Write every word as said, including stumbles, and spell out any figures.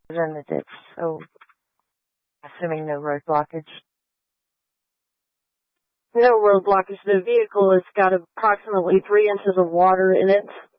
in the ditch, so assuming no road blockage. No road blockage. The vehicle has got approximately three inches of water in it.